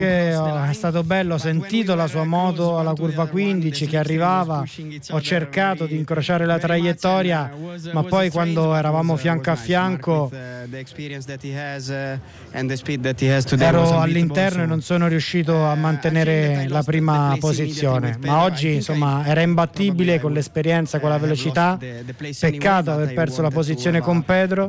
È stato bello, ho sentito la sua moto alla curva 15 che arrivava, ho cercato di incrociare la traiettoria, ma poi quando eravamo fianco a fianco ero all'interno e non sono riuscito a mantenere la prima posizione, ma oggi insomma era imbattibile con l'esperienza, con la velocità. Peccato aver perso la posizione con Pedro,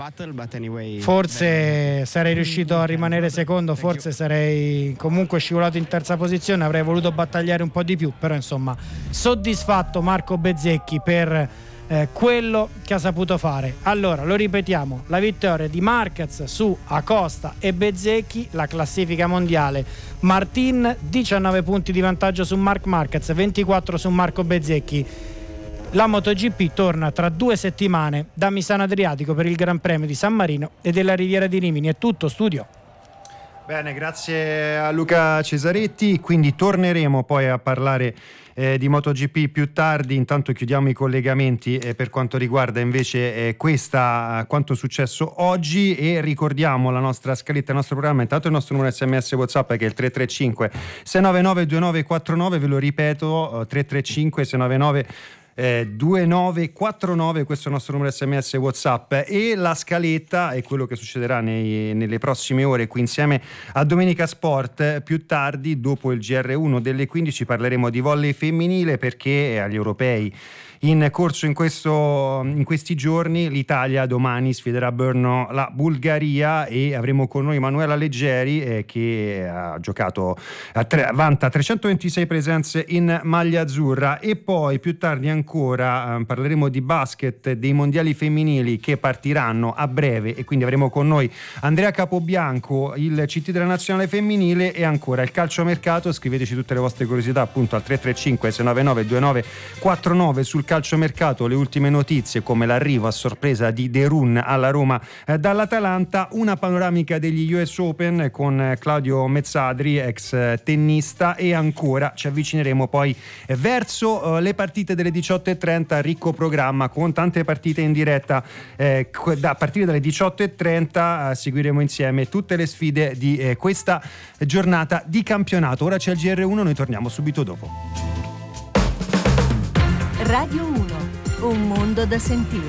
forse sarei riuscito a rimanere secondo, forse sarei comunque scivolato in terza posizione, avrei voluto battagliare un po' di più, però insomma soddisfatto Marco Bezzecchi per quello che ha saputo fare. Allora lo ripetiamo, la vittoria di Marquez su Acosta e Bezzecchi, la classifica mondiale: Martin 19 punti di vantaggio su Marc Marquez, 24 su Marco Bezzecchi. La MotoGP torna tra 2 settimane da Misano Adriatico per il Gran Premio di San Marino e della Riviera di Rimini. È tutto, studio. Bene, grazie a Luca Cesaretti. Quindi torneremo poi a parlare di MotoGP più tardi. Intanto chiudiamo i collegamenti per quanto riguarda invece quanto è successo oggi, e ricordiamo la nostra scaletta, il nostro programma. Intanto il nostro numero SMS WhatsApp che è il 335 699 2949, ve lo ripeto, 335 699 2949, questo è il nostro numero SMS WhatsApp, e la scaletta è quello che succederà nelle prossime ore qui insieme a Domenica Sport. Più tardi, dopo il GR1 delle 15, parleremo di volley femminile, perché agli europei in corso in questi giorni l'Italia domani sfiderà a Brno la Bulgaria, e avremo con noi Manuela Leggeri che ha giocato vanta 326 presenze in maglia azzurra. E poi più tardi ancora parleremo di basket, dei mondiali femminili che partiranno a breve, e quindi avremo con noi Andrea Capobianco, il CT della nazionale femminile, e ancora il calciomercato. Scriveteci tutte le vostre curiosità appunto al 335 699 2949 sul calciomercato, le ultime notizie come l'arrivo a sorpresa di De Roon alla Roma dall'Atalanta, una panoramica degli US Open con Claudio Mezzadri, ex tennista, e ancora ci avvicineremo poi verso le partite delle 18:30, ricco programma con tante partite in diretta a partire dalle 18:30. Seguiremo insieme tutte le sfide di questa giornata di campionato. Ora c'è il GR1, noi torniamo subito dopo. Radio 1, un mondo da sentire.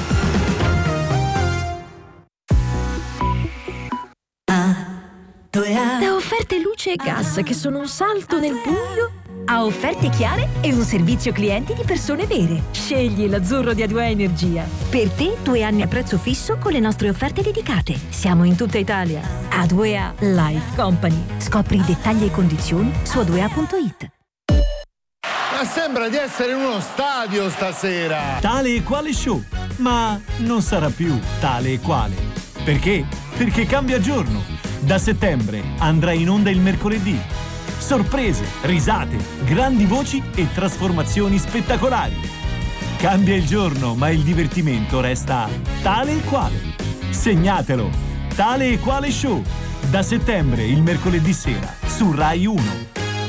Da offerte luce e gas che sono un salto nel buio a offerte chiare e un servizio clienti di persone vere. Scegli l'azzurro di A2A Energia. Per te 2 anni a prezzo fisso con le nostre offerte dedicate. Siamo in tutta Italia. A2A Life Company. Scopri i dettagli e condizioni su a2a.it. Ma sembra di essere in uno stadio stasera. Tale e quale show, ma non sarà più tale e quale. Perché? Perché cambia giorno. Da settembre andrà in onda il mercoledì. Sorprese, risate, grandi voci e trasformazioni spettacolari. Cambia il giorno, ma il divertimento resta tale e quale. Segnatelo. Tale e quale show. Da settembre il mercoledì sera su Rai 1.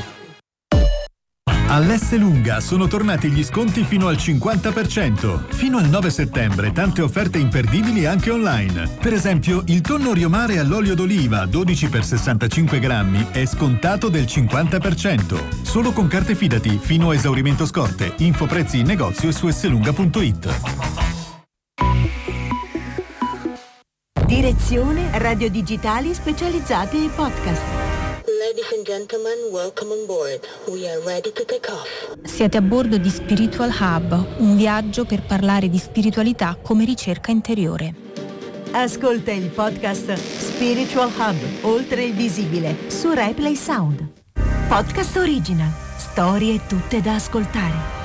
All'Esselunga sono tornati gli sconti fino al 50%. Fino al 9 settembre tante offerte imperdibili anche online. Per esempio, il tonno Riomare all'olio d'oliva 12 x 65 grammi è scontato del 50%. Solo con carte Fidati fino a esaurimento scorte. Info prezzi in negozio e su esselunga.it. Direzione Radio Digitali specializzate e podcast. Ladies and gentlemen, welcome on board. We are ready to take off. Siete a bordo di Spiritual Hub, un viaggio per parlare di spiritualità come ricerca interiore. Ascolta il podcast Spiritual Hub, oltre il visibile, su Replay Sound. Podcast original, storie tutte da ascoltare.